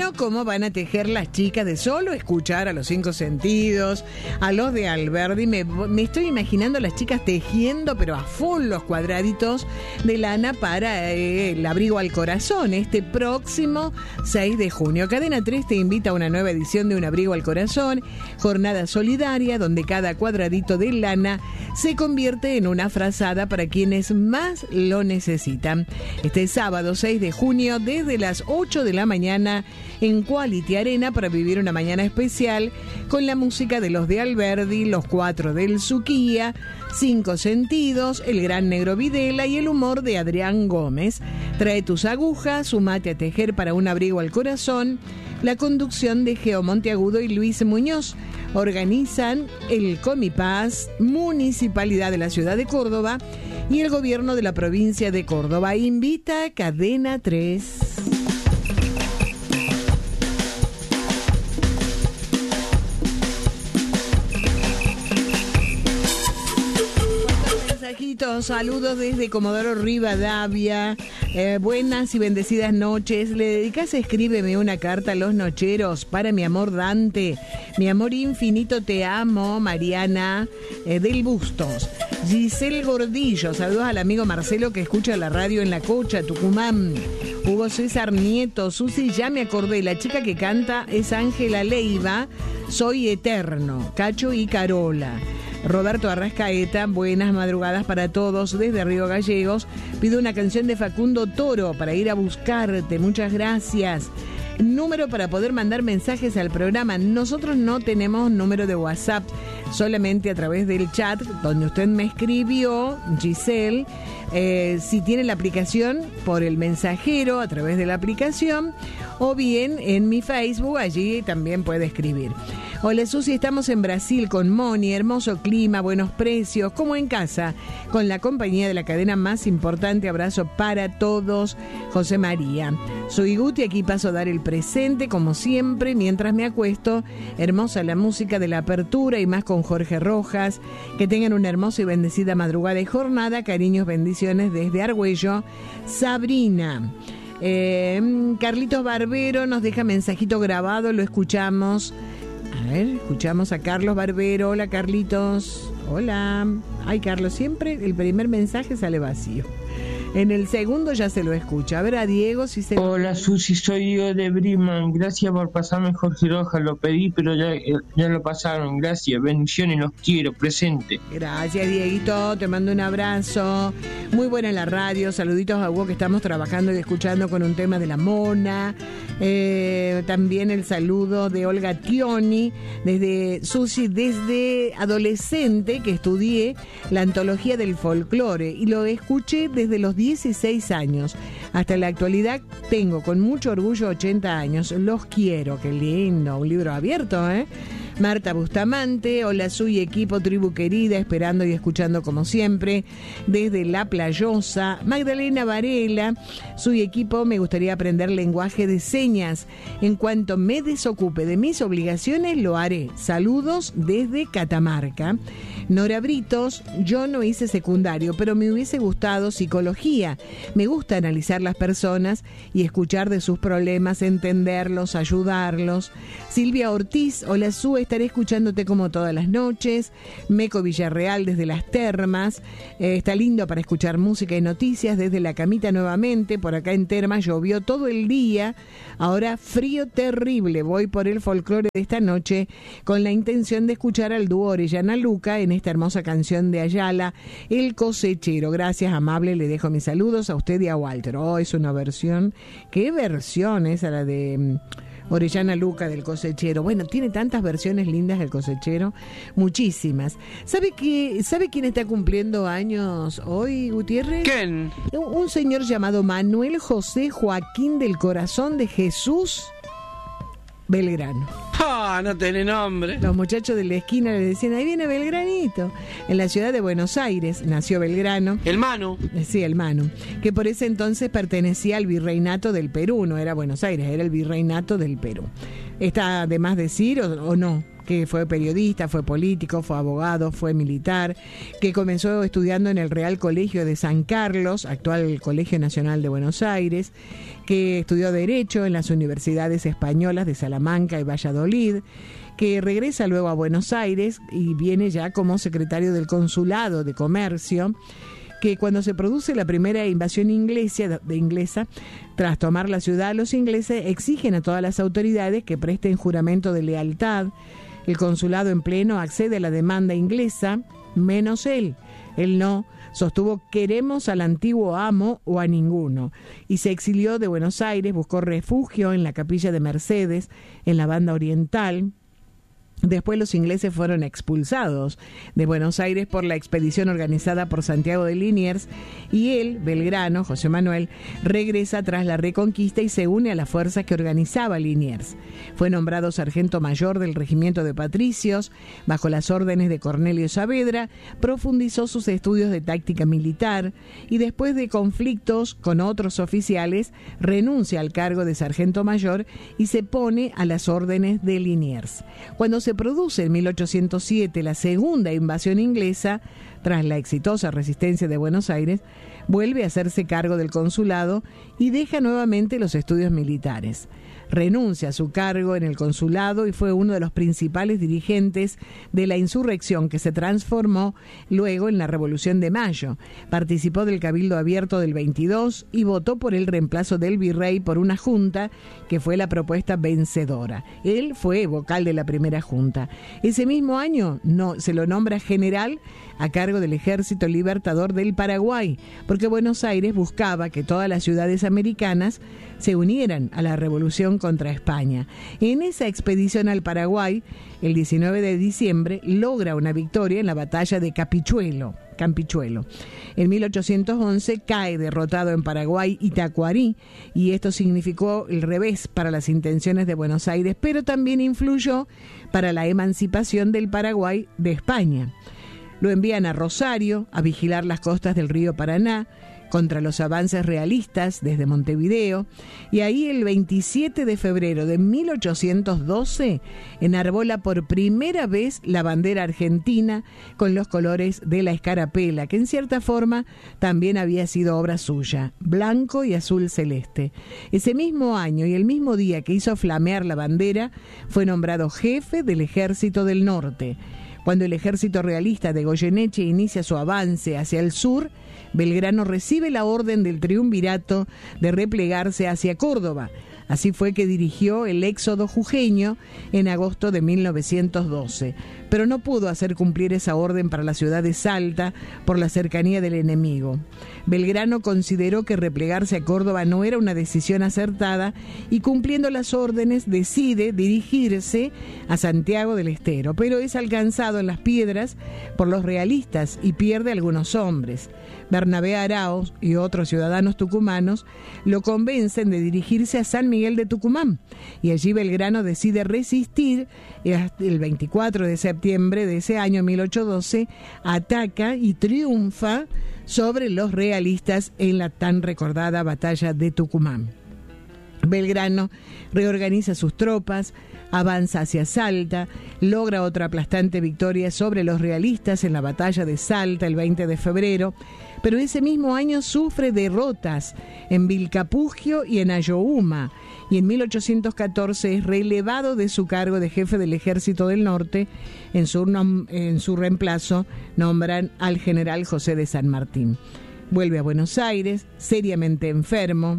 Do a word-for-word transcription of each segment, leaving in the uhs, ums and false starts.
Bueno, ¿cómo van a tejer las chicas de solo escuchar a los cinco sentidos, a los de Alberdi? Me, me estoy imaginando a las chicas tejiendo, pero a full, los cuadraditos de lana para eh, el abrigo al corazón, este próximo seis de junio. Cadena tres te invita a una nueva edición de Un Abrigo al Corazón, jornada solidaria donde cada cuadradito de lana se convierte en una frazada para quienes más lo necesitan. Este sábado seis de junio desde las ocho de la mañana en Quality Arena para vivir una mañana especial con la música de los de Alberdi, los cuatro del Suquía, Cinco Sentidos, el Gran Negro Videla y el humor de Adrián Gómez. Trae tus agujas, sumate a tejer para un abrigo al corazón. La conducción de Geo Monteagudo y Luis Muñoz. Organizan el Comipaz, Municipalidad de la Ciudad de Córdoba y el Gobierno de la Provincia de Córdoba. Invita Cadena tres. Saludos desde Comodoro Rivadavia. Eh, buenas y bendecidas noches. ¿Le dedicas Escríbeme una carta a los nocheros para mi amor Dante? Mi amor infinito, te amo, Mariana eh, del Bustos. Giselle Gordillo, saludos al amigo Marcelo que escucha la radio en La Cocha, Tucumán. Hugo César Nieto, Susi, ya me acordé, la chica que canta es Ángela Leiva, Soy Eterno, Cacho y Carola. Roberto Arrascaeta, buenas madrugadas para todos desde Río Gallegos. Pido una canción de Facundo Toro para ir a buscarte. Muchas gracias. Número para poder mandar mensajes al programa. Nosotros no tenemos número de WhatsApp, solamente a través del chat donde usted me escribió, Giselle. Eh, si tiene la aplicación, por el mensajero a través de la aplicación, o bien en mi Facebook, allí también puede escribir. Hola Susi, estamos en Brasil con Moni, hermoso clima, buenos precios, como en casa, con la compañía de la cadena más importante. Abrazo para todos, José María. Soy Guti, aquí paso a dar el presente, como siempre, mientras me acuesto. Hermosa la música de la apertura y más con Jorge Rojas. Que tengan una hermosa y bendecida madrugada y jornada. Cariños, bendiciones desde Argüello. Sabrina. Eh, Carlitos Barbero nos deja mensajito grabado, lo escuchamos. A ver, escuchamos a Carlos Barbero. Hola Carlitos. Hola. Ay, Carlos, siempre el primer mensaje sale vacío. En el segundo ya se lo escucha. A ver a Diego si se... Hola Susi, soy Diego de Briman. Gracias por pasarme Jorge Rojas. Lo pedí, pero ya, ya lo pasaron. Gracias, bendiciones, los quiero, presente. Gracias Dieguito, te mando un abrazo. Muy buena la radio. Saluditos a Hugo que estamos trabajando y escuchando con un tema de la mona. Eh, también el saludo de Olga Tioni. Desde Susi, desde adolescente que estudié la antología del folclore y lo escuché desde los dieciséis años. Hasta la actualidad tengo con mucho orgullo ochenta años. Los quiero, qué lindo. Un libro abierto, ¿eh? Marta Bustamante, hola Suy, equipo, tribu querida, esperando y escuchando como siempre, desde La Playosa. Magdalena Varela, Suy, equipo, me gustaría aprender lenguaje de señas. En cuanto me desocupe de mis obligaciones, lo haré. Saludos desde Catamarca. Nora Britos, yo no hice secundario, pero me hubiese gustado psicología. Me gusta analizar las personas y escuchar de sus problemas, entenderlos, ayudarlos. Silvia Ortiz, hola Su, estaré escuchándote como todas las noches. Meco Villarreal desde Las Termas, eh, está lindo para escuchar música y noticias desde la camita nuevamente. Por acá en Termas llovió todo el día, ahora frío terrible. Voy por el folclore de esta noche con la intención de escuchar al dúo Orellana Luca en esta hermosa canción de Ayala, El Cosechero. Gracias, amable, le dejo mis saludos a usted y a Walter. Oh, es una versión, ¿qué versión es la de um, Orellana Luca del Cosechero? Bueno, tiene tantas versiones lindas del Cosechero, muchísimas. ¿Sabe que, sabe quién está cumpliendo años hoy, Gutiérrez? ¿Quién? Un, un señor llamado Manuel José Joaquín del Corazón de Jesús Belgrano. ¡Ah, no tiene nombre! Los muchachos de la esquina le decían, ahí viene Belgranito. En la ciudad de Buenos Aires nació Belgrano. El Manu. Sí, el Manu. Que por ese entonces pertenecía al virreinato del Perú. No era Buenos Aires, era el virreinato del Perú. ¿Está de más decir o, o no? que fue periodista, fue político, fue abogado, fue militar, que comenzó estudiando en el Real Colegio de San Carlos, actual Colegio Nacional de Buenos Aires, que estudió Derecho en las universidades españolas de Salamanca y Valladolid, que regresa luego a Buenos Aires y viene ya como secretario del Consulado de Comercio, que cuando se produce la primera invasión inglesa, de inglesa, tras tomar la ciudad, los ingleses exigen a todas las autoridades que presten juramento de lealtad. El consulado en pleno accede a la demanda inglesa, menos él. Él no, sostuvo: queremos al antiguo amo o a ninguno. Y se exilió de Buenos Aires, buscó refugio en la capilla de Mercedes, en la Banda Oriental. Después los ingleses fueron expulsados de Buenos Aires por la expedición organizada por Santiago de Liniers y él, Belgrano, José Manuel, regresa tras la Reconquista y se une a las fuerzas que organizaba Liniers. Fue nombrado sargento mayor del regimiento de patricios bajo las órdenes de Cornelio Saavedra, profundizó sus estudios de táctica militar y después de conflictos con otros oficiales renuncia al cargo de sargento mayor y se pone a las órdenes de Liniers. Cuando se produce en mil ochocientos siete la segunda invasión inglesa, tras la exitosa resistencia de Buenos Aires, vuelve a hacerse cargo del consulado y deja nuevamente los estudios militares. Renuncia a su cargo en el consulado y fue uno de los principales dirigentes de la insurrección que se transformó luego en la Revolución de Mayo. Participó del Cabildo Abierto del veintidós y votó por el reemplazo del virrey por una junta que fue la propuesta vencedora. Él fue vocal de la primera junta. Ese mismo año no, se lo nombra general a cargo del Ejército Libertador del Paraguay, porque Buenos Aires buscaba que todas las ciudades americanas se unieran a la revolución contra España. En esa expedición al Paraguay, el diecinueve de diciembre, logra una victoria en la batalla de Capichuelo. Campichuelo. En mil ochocientos once cae derrotado en Paraguay y Tacuarí, y esto significó el revés para las intenciones de Buenos Aires, pero también influyó para la emancipación del Paraguay de España. Lo envían a Rosario a vigilar las costas del río Paraná contra los avances realistas desde Montevideo, y ahí el veintisiete de febrero de mil ochocientos doce enarbola por primera vez la bandera argentina con los colores de la escarapela, que en cierta forma también había sido obra suya, blanco y azul celeste. Ese mismo año y el mismo día que hizo flamear la bandera, fue nombrado jefe del Ejército del Norte. Cuando el ejército realista de Goyeneche inicia su avance hacia el sur, Belgrano recibe la orden del triunvirato de replegarse hacia Córdoba. Así fue que dirigió el éxodo jujeño en agosto de mil novecientos doce, pero no pudo hacer cumplir esa orden para la ciudad de Salta por la cercanía del enemigo. Belgrano consideró que replegarse a Córdoba no era una decisión acertada y, cumpliendo las órdenes, decide dirigirse a Santiago del Estero, pero es alcanzado en Las Piedras por los realistas y pierde algunos hombres. Bernabé Arauz y otros ciudadanos tucumanos lo convencen de dirigirse a San Miguel de Tucumán, y allí Belgrano decide resistir y hasta el veinticuatro de septiembre de ese año mil ochocientos doce ataca y triunfa sobre los realistas en la tan recordada batalla de Tucumán. Belgrano reorganiza sus tropas, avanza hacia Salta, logra otra aplastante victoria sobre los realistas en la batalla de Salta el veinte de febrero, pero ese mismo año sufre derrotas en Vilcapugio y en Ayohuma, y en mil ochocientos catorce es relevado de su cargo de jefe del Ejército del Norte. En su, nom- en su reemplazo nombran al general José de San Martín. Vuelve a Buenos Aires, seriamente enfermo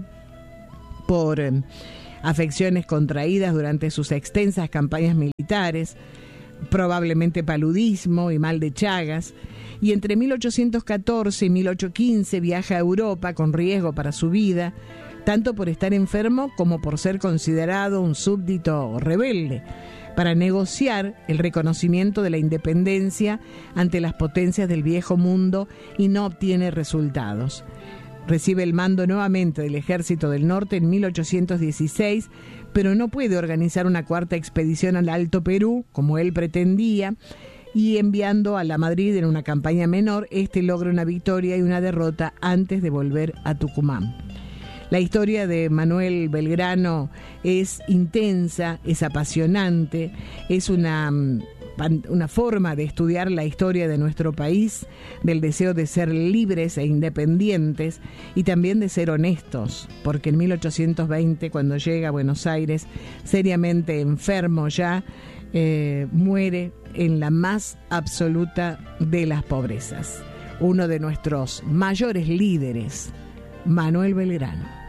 por eh, afecciones contraídas durante sus extensas campañas militares, probablemente paludismo y mal de Chagas, y entre mil ochocientos catorce y mil ochocientos quince viaja a Europa con riesgo para su vida, tanto por estar enfermo como por ser considerado un súbdito rebelde, para negociar el reconocimiento de la independencia ante las potencias del viejo mundo, y no obtiene resultados. Recibe el mando nuevamente del Ejército del Norte en mil ochocientos dieciséis, pero no puede organizar una cuarta expedición al Alto Perú, como él pretendía, y enviando a la Madrid en una campaña menor, este logra una victoria y una derrota antes de volver a Tucumán. La historia de Manuel Belgrano es intensa, es apasionante, es una, una forma de estudiar la historia de nuestro país, del deseo de ser libres e independientes y también de ser honestos, porque en mil ochocientos veinte, cuando llega a Buenos Aires, seriamente enfermo ya, eh, muere en la más absoluta de las pobrezas. Uno de nuestros mayores líderes, Manuel Belgrano.